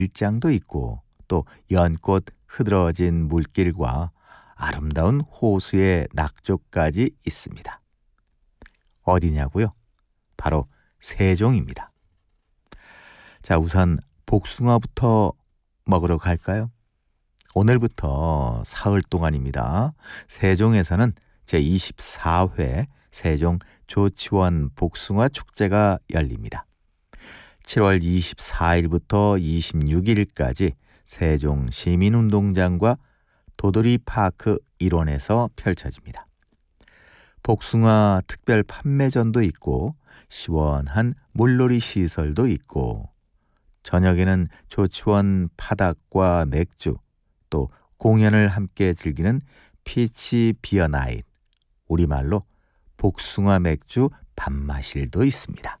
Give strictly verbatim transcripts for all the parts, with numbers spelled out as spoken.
일장도 있고 또 연꽃 흐드러진 물길과 아름다운 호수의 낙조까지 있습니다. 어디냐고요? 바로 세종입니다. 자, 우선 복숭아부터 먹으러 갈까요? 오늘부터 사흘 동안입니다. 세종에서는 제이십사 회 세종 조치원 복숭아 축제가 열립니다. 칠월 이십사일부터 이십육일까지 세종 시민운동장과 도돌이파크 일원에서 펼쳐집니다. 복숭아 특별 판매전도 있고 시원한 물놀이 시설도 있고 저녁에는 조치원 파닭과 맥주 또 공연을 함께 즐기는 피치 비어 나잇, 우리말로 복숭아 맥주 밤마실도 있습니다.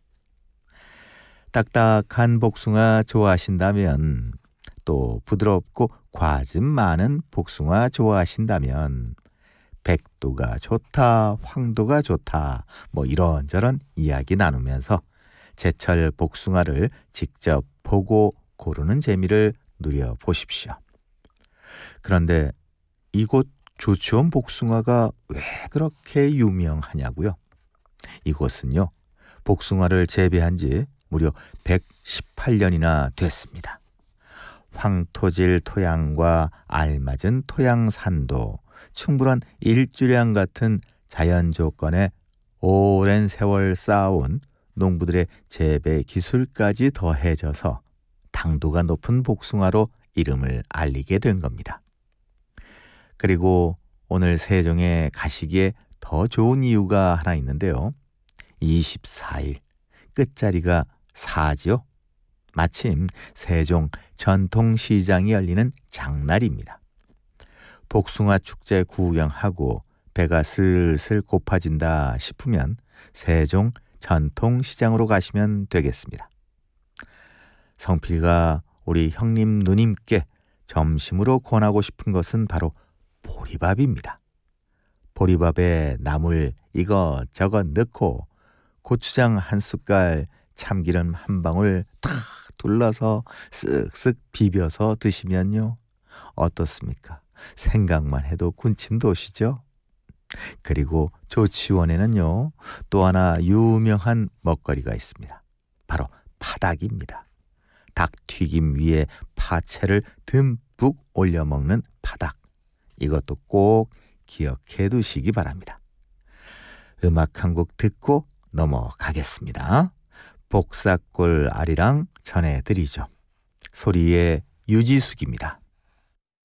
딱딱한 복숭아 좋아하신다면 또 부드럽고 과즙 많은 복숭아 좋아하신다면 백도가 좋다, 황도가 좋다 뭐 이런저런 이야기 나누면서 제철 복숭아를 직접 보고 고르는 재미를 누려보십시오. 그런데 이곳 조치원 복숭아가 왜 그렇게 유명하냐고요? 이곳은요, 복숭아를 재배한 지 무려 백십팔 년이나 됐습니다. 황토질 토양과 알맞은 토양 산도, 충분한 일주량 같은 자연 조건에 오랜 세월 쌓아온 농부들의 재배 기술까지 더해져서 당도가 높은 복숭아로 이름을 알리게 된 겁니다. 그리고 오늘 세종에 가시기에 더 좋은 이유가 하나 있는데요. 이십사일 끝자리가 사지요. 마침 세종 전통시장이 열리는 장날입니다. 복숭아 축제 구경하고 배가 슬슬 고파진다 싶으면 세종 전통시장으로 가시면 되겠습니다. 성필이가 우리 형님 누님께 점심으로 권하고 싶은 것은 바로 보리밥입니다. 보리밥에 나물 이것저것 넣고 고추장 한 숟갈, 참기름 한 방울 탁 둘러서 쓱쓱 비벼서 드시면요, 어떻습니까? 생각만 해도 군침 도시죠? 그리고 조치원에는요, 또 하나 유명한 먹거리가 있습니다. 바로 파닭입니다. 닭튀김 위에 파채를 듬뿍 올려 먹는 파닭. 이것도 꼭 기억해 두시기 바랍니다. 음악 한 곡 듣고 넘어가겠습니다. 복사골 아리랑 전해드리죠. 소리의 유지숙입니다.